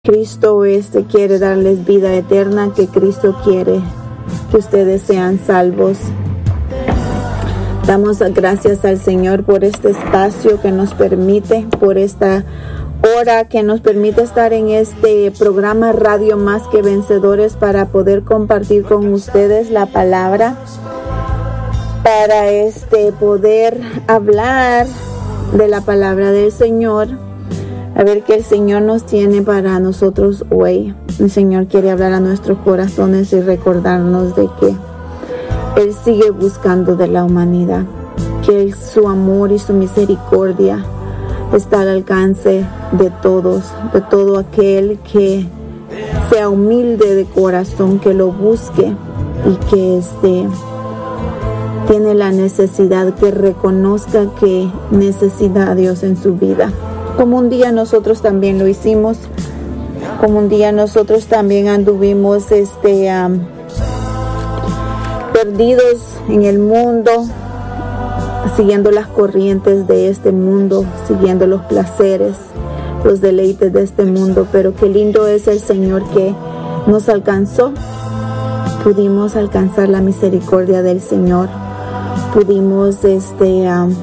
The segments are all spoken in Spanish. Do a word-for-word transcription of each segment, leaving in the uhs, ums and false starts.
Cristo este quiere darles vida eterna, que Cristo quiere que ustedes sean salvos. Damos gracias al Señor por este espacio que nos permite, por esta hora que nos permite estar en este programa Radio Más que Vencedores para poder compartir con ustedes la palabra, para este poder hablar de la palabra del Señor. A ver qué el Señor nos tiene para nosotros hoy. El Señor quiere hablar a nuestros corazones y recordarnos de que Él sigue buscando de la humanidad, que Él, su amor y su misericordia está al alcance de todos, de todo aquel que sea humilde de corazón, que lo busque y que este, tiene la necesidad, que reconozca que necesita a Dios en su vida. Como un día nosotros también lo hicimos, como un día nosotros también anduvimos este, um, perdidos en el mundo, siguiendo las corrientes de este mundo, siguiendo los placeres, los deleites de este mundo. Pero qué lindo es el Señor que nos alcanzó. Pudimos alcanzar la misericordia del Señor, pudimos este, um,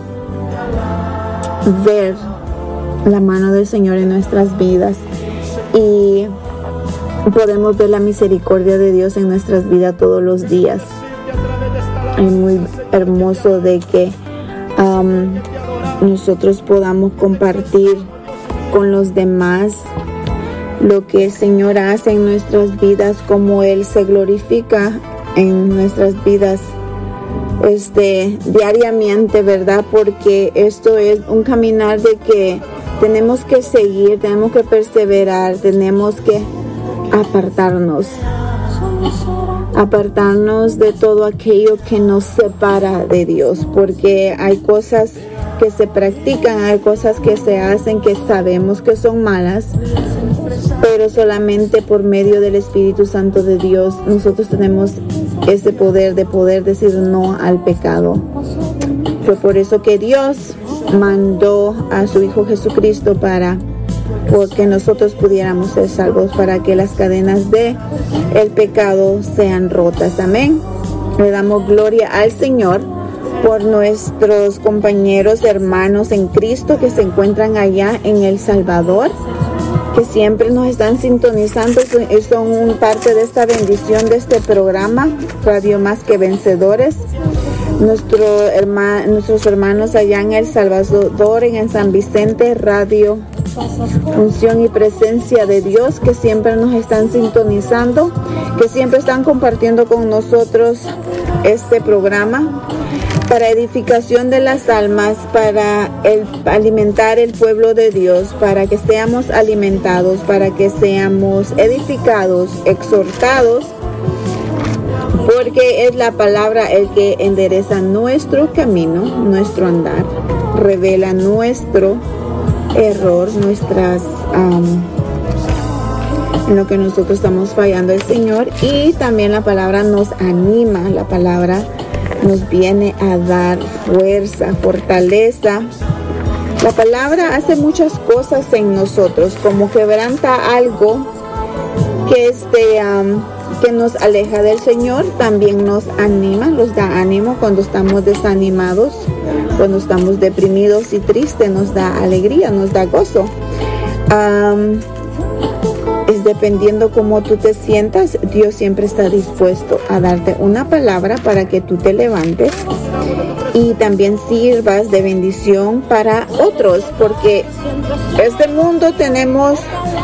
ver la mano del Señor en nuestras vidas y podemos ver la misericordia de Dios en nuestras vidas todos los días. Es muy hermoso de que um, nosotros podamos compartir con los demás lo que el Señor hace en nuestras vidas, cómo Él se glorifica en nuestras vidas este, diariamente, ¿verdad? Porque esto es un caminar de que tenemos que seguir, tenemos que perseverar, tenemos que apartarnos, apartarnos de todo aquello que nos separa de Dios, porque hay cosas que se practican, hay cosas que se hacen que sabemos que son malas, pero solamente por medio del Espíritu Santo de Dios nosotros tenemos ese poder de poder decir no al pecado. Fue por eso que Dios mandó a su Hijo Jesucristo para que nosotros pudiéramos ser salvos, para que las cadenas de el pecado sean rotas. Amén. Le damos gloria al Señor por nuestros compañeros, hermanos en Cristo que se encuentran allá en El Salvador, que siempre nos están sintonizando, son parte de esta bendición de este programa Radio Más que Vencedores. Nuestro herma, nuestros hermanos allá en El Salvador, en San Vicente, Radio Unción y Presencia de Dios, que siempre nos están sintonizando, que siempre están compartiendo con nosotros este programa para edificación de las almas, para el, alimentar el pueblo de Dios, para que seamos alimentados, para que seamos edificados, exhortados, porque es la palabra el que endereza nuestro camino, nuestro andar, revela nuestro error, nuestras um, en lo que nosotros estamos fallando el Señor. Y también la palabra nos anima, la palabra nos viene a dar fuerza, fortaleza. La palabra hace muchas cosas en nosotros, como quebranta algo que este um, que nos aleja del Señor, también nos anima, nos da ánimo cuando estamos desanimados, cuando estamos deprimidos y tristes, nos da alegría, nos da gozo. Um, es dependiendo cómo tú te sientas, Dios siempre está dispuesto a darte una palabra para que tú te levantes y también sirvas de bendición para otros, porque este mundo tenemos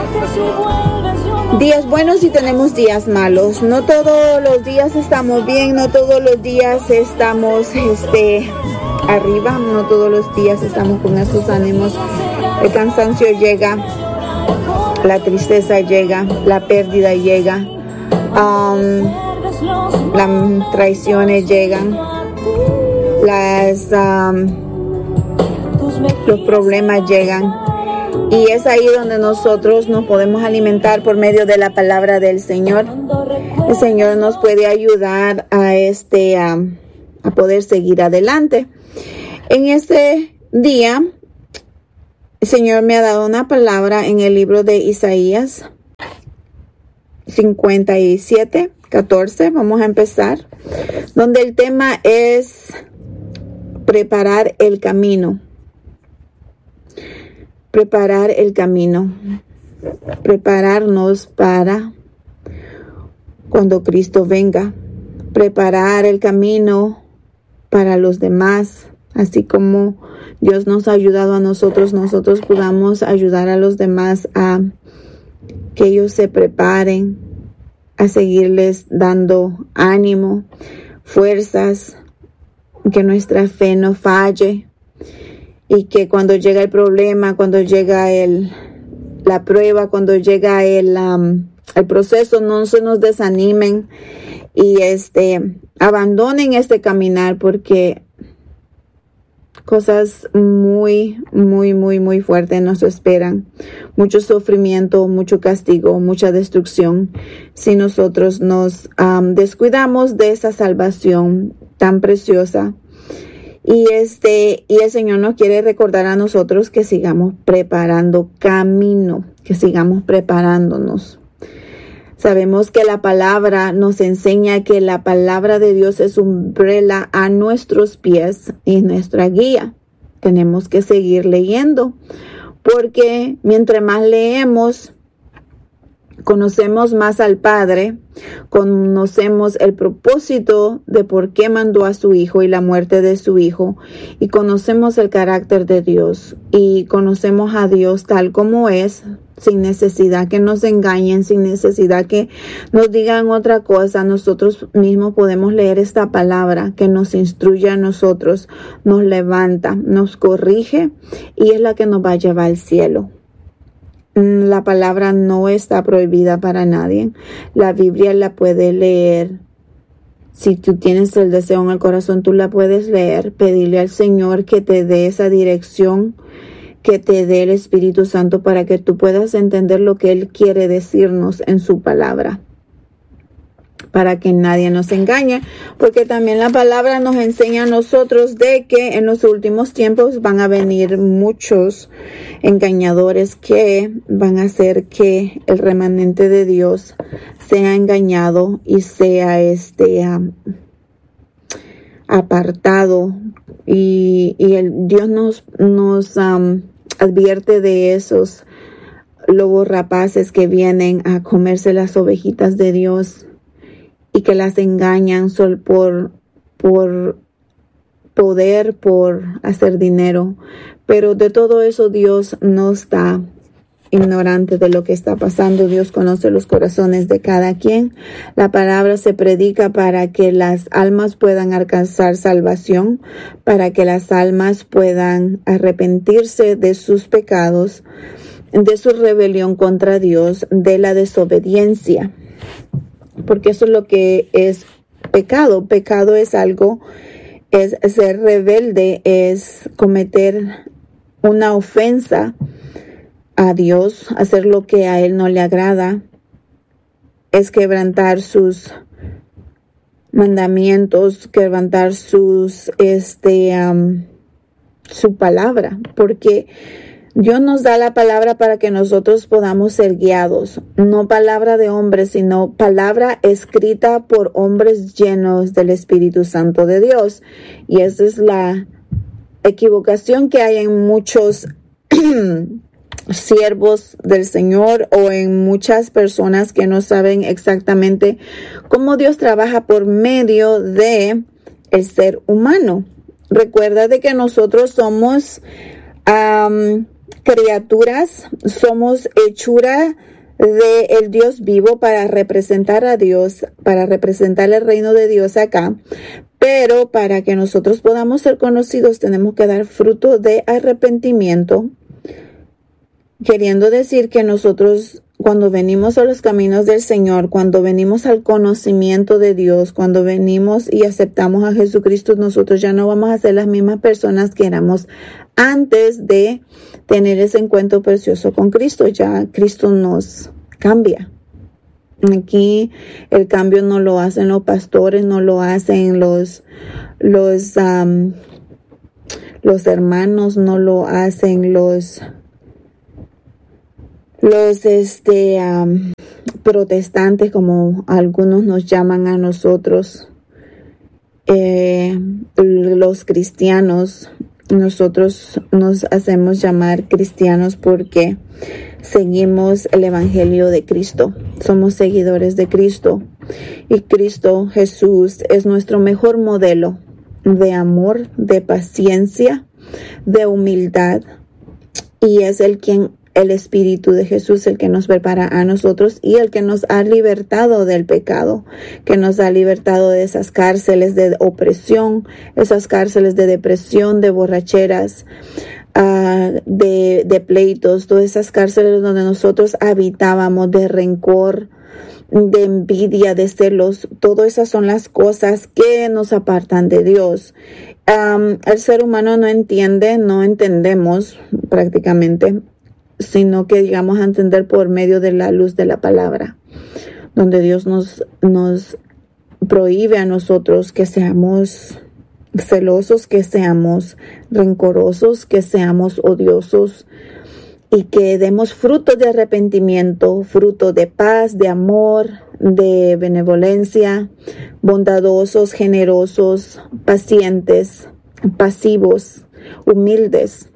días buenos y tenemos días malos. No todos los días estamos bien, no todos los días estamos este, arriba, no todos los días estamos con esos ánimos. El cansancio llega, la tristeza llega, la pérdida llega, um, las traiciones llegan, las, um, los problemas llegan. Y es ahí donde nosotros nos podemos alimentar por medio de la palabra del Señor. El Señor nos puede ayudar a, este, a, a poder seguir adelante. En este día, el Señor me ha dado una palabra en el libro de Isaías, cincuenta y siete, catorce, vamos a empezar, donde el tema es preparar el camino. Preparar el camino. Prepararnos para cuando Cristo venga. Preparar el camino para los demás. Así como Dios nos ha ayudado a nosotros, nosotros podamos ayudar a los demás a que ellos se preparen, a seguirles dando ánimo, fuerzas, que nuestra fe no falle y que cuando llega el problema, cuando llega el, la prueba, cuando llega el, um, el proceso, no se nos desanimen y este, abandonen este caminar, porque cosas muy, muy, muy, muy fuertes nos esperan. Mucho sufrimiento, mucho castigo, mucha destrucción si nosotros nos um, descuidamos de esa salvación tan preciosa. Y este, y el Señor nos quiere recordar a nosotros que sigamos preparando camino, que sigamos preparándonos. Sabemos que la palabra nos enseña que la palabra de Dios es umbrella a nuestros pies y nuestra guía. Tenemos que seguir leyendo, porque mientras más leemos, conocemos más al Padre, conocemos el propósito de por qué mandó a su Hijo y la muerte de su Hijo, y conocemos el carácter de Dios, y conocemos a Dios tal como es, sin necesidad que nos engañen, sin necesidad que nos digan otra cosa. Nosotros mismos podemos leer esta palabra que nos instruye a nosotros, nos levanta, nos corrige, y es la que nos va a llevar al cielo. La palabra no está prohibida para nadie. La Biblia la puedes leer. Si tú tienes el deseo en el corazón, tú la puedes leer. Pedirle al Señor que te dé esa dirección, que te dé el Espíritu Santo para que tú puedas entender lo que Él quiere decirnos en su palabra, para que nadie nos engañe, porque también la palabra nos enseña a nosotros de que en los últimos tiempos van a venir muchos engañadores que van a hacer que el remanente de Dios sea engañado y sea este um, apartado, y, y el Dios nos, nos um, advierte de esos lobos rapaces que vienen a comerse las ovejitas de Dios y que las engañan solo por, por poder, por hacer dinero. Pero de todo eso Dios no está ignorante de lo que está pasando. Dios conoce los corazones de cada quien. La palabra se predica para que las almas puedan alcanzar salvación, para que las almas puedan arrepentirse de sus pecados, de su rebelión contra Dios, de la desobediencia. Porque eso es lo que es pecado. Pecado es algo, es ser rebelde, es cometer una ofensa a Dios, hacer lo que a Él no le agrada, es quebrantar sus mandamientos, quebrantar sus, este, um, su palabra, porque Dios nos da la palabra para que nosotros podamos ser guiados. No palabra de hombres, sino palabra escrita por hombres llenos del Espíritu Santo de Dios. Y esa es la equivocación que hay en muchos siervos del Señor o en muchas personas que no saben exactamente cómo Dios trabaja por medio de el ser humano. Recuerda de que nosotros somos Um, criaturas, somos hechura de el Dios vivo para representar a Dios, para representar el reino de Dios acá. Pero para que nosotros podamos ser conocidos, tenemos que dar fruto de arrepentimiento, queriendo decir que nosotros, cuando venimos a los caminos del Señor, cuando venimos al conocimiento de Dios, cuando venimos y aceptamos a Jesucristo, nosotros ya no vamos a ser las mismas personas que éramos antes de tener ese encuentro precioso con Cristo. Ya Cristo nos cambia. Aquí el cambio no lo hacen los pastores, no lo hacen los, los, um, los hermanos, no lo hacen los... los este, um, protestantes, como algunos nos llaman a nosotros, eh, los cristianos, nosotros nos hacemos llamar cristianos porque seguimos el Evangelio de Cristo. Somos seguidores de Cristo. Y Cristo Jesús es nuestro mejor modelo de amor, de paciencia, de humildad. Y es el quien, el Espíritu de Jesús, el que nos prepara a nosotros y el que nos ha libertado del pecado, que nos ha libertado de esas cárceles de opresión, esas cárceles de depresión, de borracheras, Uh, de, de pleitos, todas esas cárceles donde nosotros habitábamos, de rencor, de envidia, de celos. Todas esas son las cosas que nos apartan de Dios. Um, el ser humano no entiende, no entendemos prácticamente, sino que llegamos a entender por medio de la luz de la palabra, donde Dios nos, nos prohíbe a nosotros que seamos celosos, que seamos rencorosos, que seamos odiosos y que demos frutos de arrepentimiento, frutos de paz, de amor, de benevolencia, bondadosos, generosos, pacientes, pasivos, humildes.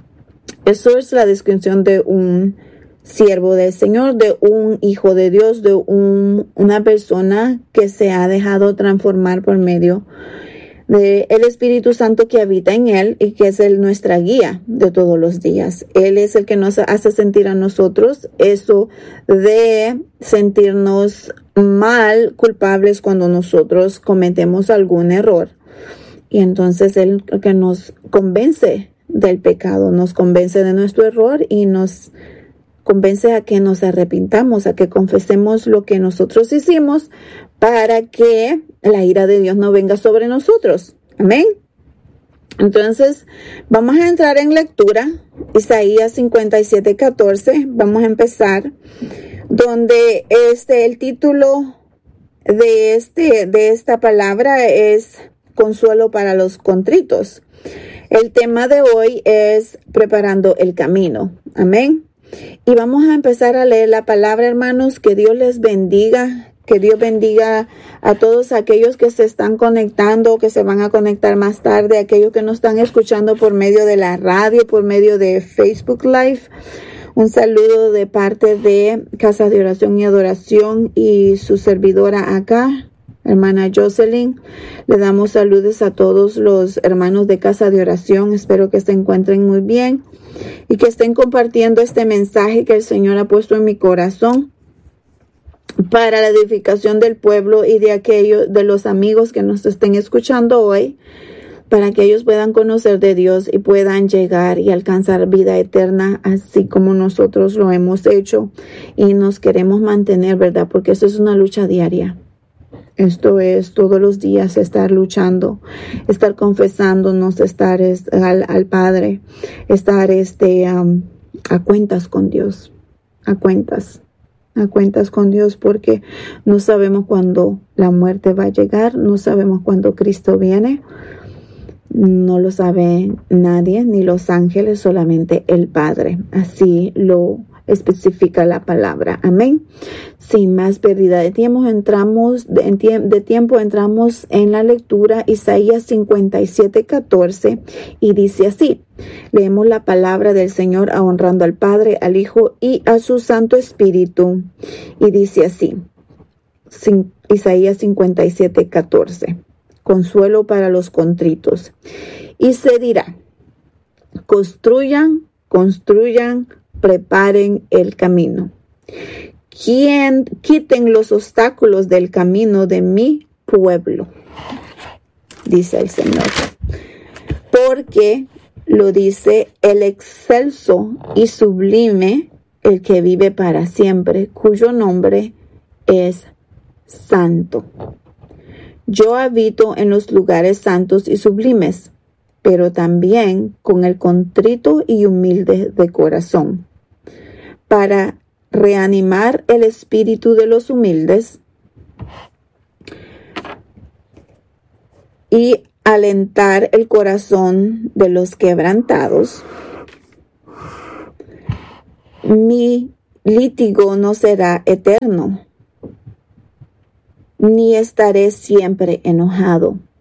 Eso es la descripción de un siervo del Señor, de un hijo de Dios, de un, una persona que se ha dejado transformar por medio de el Espíritu Santo que habita en él y que es el, nuestra guía de todos los días. Él es el que nos hace sentir a nosotros eso de sentirnos mal, culpables cuando nosotros cometemos algún error. Y entonces él el que nos convence del pecado, nos convence de nuestro error y nos convence a que nos arrepintamos, a que confesemos lo que nosotros hicimos para que la ira de Dios no venga sobre nosotros. Amén. Entonces, vamos a entrar en lectura. Isaías cincuenta y siete, catorce. Vamos a empezar. Donde este, el título de, este, de esta palabra es Consuelo para los contritos. El tema de hoy es preparando el camino. Amén. Y vamos a empezar a leer la palabra, hermanos. Que Dios les bendiga. Que Dios bendiga a todos aquellos que se están conectando, que se van a conectar más tarde, aquellos que nos están escuchando por medio de la radio, por medio de Facebook Live. Un saludo de parte de Casa de Oración y Adoración y su servidora acá, hermana Jocelyn. Le damos saludos a todos los hermanos de Casa de Oración. Espero que se encuentren muy bien y que estén compartiendo este mensaje que el Señor ha puesto en mi corazón para la edificación del pueblo y de aquellos, de los amigos que nos estén escuchando hoy, para que ellos puedan conocer de Dios y puedan llegar y alcanzar vida eterna, así como nosotros lo hemos hecho y nos queremos mantener, ¿verdad? Porque esto es una lucha diaria. Esto es todos los días estar luchando, estar confesándonos, estar es, al, al Padre, estar este, um, a cuentas con Dios, a cuentas. a cuentas con Dios, porque no sabemos cuándo la muerte va a llegar, no sabemos cuándo Cristo viene, no lo sabe nadie, ni los ángeles, solamente el Padre. Así lo especifica la palabra. Amén. Sin más pérdida de tiempo, entramos de, de tiempo, entramos en la lectura Isaías cincuenta y siete, catorce, y dice así. Leemos la palabra del Señor honrando al Padre, al Hijo y a su Santo Espíritu. Y dice así, Sin, Isaías cincuenta y siete, catorce. Consuelo para los contritos. Y se dirá, construyan, construyan, preparen el camino. Quien quiten los obstáculos del camino de mi pueblo, dice el Señor. Porque lo dice el excelso y sublime, el que vive para siempre, cuyo nombre es santo. Yo habito en los lugares santos y sublimes, pero también con el contrito y humilde de corazón, para reanimar el espíritu de los humildes y alentar el corazón de los quebrantados. Mi litigio no será eterno, ni estaré siempre enojado.